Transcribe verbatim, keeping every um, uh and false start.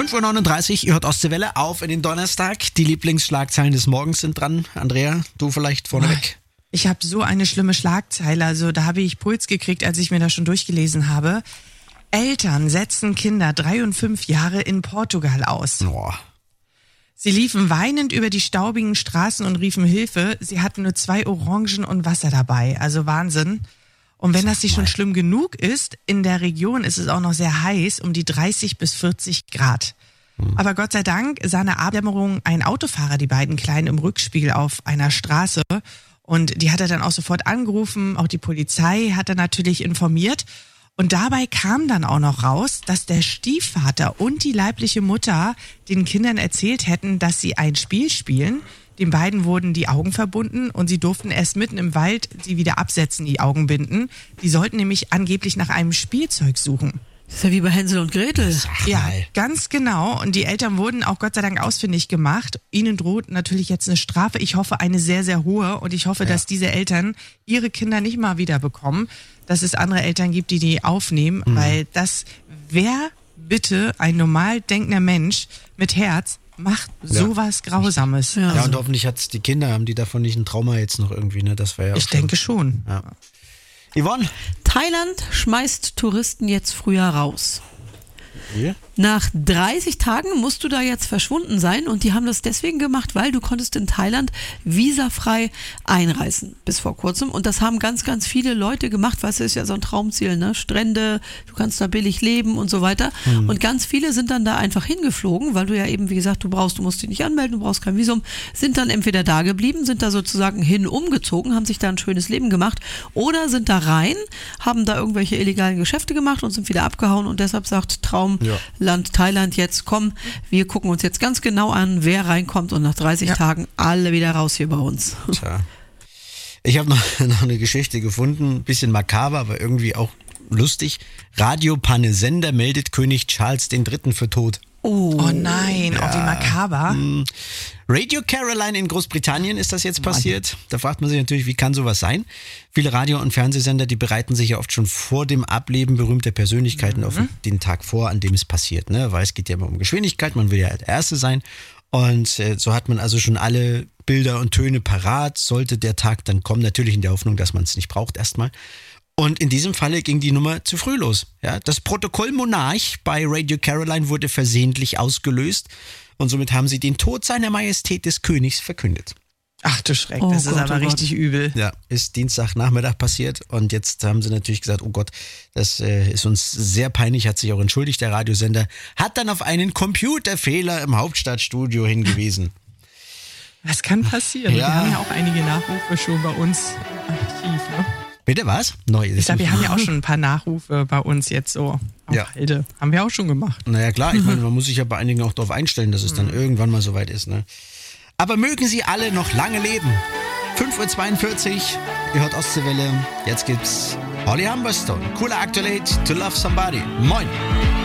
fünf Uhr neununddreißig, ihr hört Ostseewelle auf in den Donnerstag. Die Lieblingsschlagzeilen des Morgens sind dran. Andrea, du vielleicht vorneweg. Ich habe so eine schlimme Schlagzeile, also da habe ich Puls gekriegt, als ich mir das schon durchgelesen habe. Eltern setzen Kinder drei und fünf Jahre in Portugal aus. Boah. Sie liefen weinend über die staubigen Straßen und riefen Hilfe. Sie hatten nur zwei Orangen und Wasser dabei, also Wahnsinn. Und wenn das nicht schon schlimm genug ist, in der Region ist es auch noch sehr heiß, um die dreißig bis vierzig Grad. Hm. Aber Gott sei Dank sah in der Abdämmerung ein Autofahrer die beiden Kleinen im Rückspiegel auf einer Straße. Und die hat er dann auch sofort angerufen, auch die Polizei hat er natürlich informiert. Und dabei kam dann auch noch raus, dass der Stiefvater und die leibliche Mutter den Kindern erzählt hätten, dass sie ein Spiel spielen. Den beiden wurden die Augen verbunden und sie durften erst mitten im Wald sie wieder absetzen, die Augenbinden. Die sollten nämlich angeblich nach einem Spielzeug suchen. Das ist ja wie bei Hänsel und Gretel. Sag Ja, mal. ganz genau. Und die Eltern wurden auch Gott sei Dank ausfindig gemacht. Ihnen droht natürlich jetzt eine Strafe. Ich hoffe, eine sehr, sehr hohe. Und ich hoffe, Ja. dass diese Eltern ihre Kinder nicht mal wiederbekommen. Dass es andere Eltern gibt, die die aufnehmen. Mhm. Weil das, wer bitte ein normal denkender Mensch mit Herz macht sowas Grausames. Ja. Ja, und hoffentlich hat's die Kinder, haben die davon nicht ein Trauma jetzt noch irgendwie, ne? Das wäre ja auch Ich schlimm. denke schon. Ja. Yvonne? Thailand schmeißt Touristen jetzt früher raus. Hier? Nach dreißig Tagen musst du da jetzt verschwunden sein und die haben das deswegen gemacht, weil du konntest in Thailand visafrei einreisen bis vor kurzem und das haben ganz, ganz viele Leute gemacht, weißt du, ist ja so ein Traumziel, ne? Strände, du kannst da billig leben und so weiter mhm. und ganz viele sind dann da einfach hingeflogen, weil du ja eben, wie gesagt, du brauchst, du musst dich nicht anmelden, du brauchst kein Visum, sind dann entweder da geblieben, sind da sozusagen hin umgezogen, haben sich da ein schönes Leben gemacht oder sind da rein, haben da irgendwelche illegalen Geschäfte gemacht und sind wieder abgehauen und deshalb sagt Traumland Ja. Thailand jetzt, komm, wir gucken uns jetzt ganz genau an, wer reinkommt und nach dreißig Ja. Tagen alle wieder raus hier bei uns. Tja. Ich habe noch, noch eine Geschichte gefunden, bisschen makaber, aber irgendwie auch lustig. Radiopanne Sender meldet König Charles der Dritte für tot. Oh, Oh nein, oh, wie makaber. Radio Caroline in Großbritannien ist das jetzt passiert. Da fragt man sich natürlich, wie kann sowas sein? Viele Radio- und Fernsehsender, die bereiten sich ja oft schon vor dem Ableben berühmter Persönlichkeiten auf den Tag vor, an dem es passiert, ne? Weil es geht ja immer um Geschwindigkeit, man will ja der Erste sein. Und äh, so hat man also schon alle Bilder und Töne parat, sollte der Tag dann kommen, natürlich in der Hoffnung, dass man es nicht braucht erstmal. Und in diesem Falle ging die Nummer zu früh los. Ja, das Protokoll Monarch bei Radio Caroline wurde versehentlich ausgelöst und somit haben sie den Tod seiner Majestät des Königs verkündet. Ach du Schreck, Oh das ist Gott, aber oh Gott. richtig übel. Ja, ist Dienstagnachmittag passiert und jetzt haben sie natürlich gesagt, oh Gott, das äh, ist uns sehr peinlich, hat sich auch entschuldigt, der Radiosender, hat dann auf einen Computerfehler im Hauptstadtstudio hingewiesen. Was kann passieren? Ja. Wir haben ja auch einige Nachrufe schon bei uns im Archiv, ne? Bitte was? Neu. Ich glaube, wir haben ja auch schon ein paar Nachrufe bei uns jetzt so auf Ja. Halde. Haben wir auch schon gemacht. Naja klar, ich meine, man muss sich ja bei einigen auch darauf einstellen, dass es dann irgendwann mal soweit ist. Ne? Aber mögen sie alle noch lange leben. fünf Uhr zweiundvierzig, ihr hört Ostseewelle. Jetzt gibt's Holly Humberstone, cooler Accolade, To Love Somebody. Moin.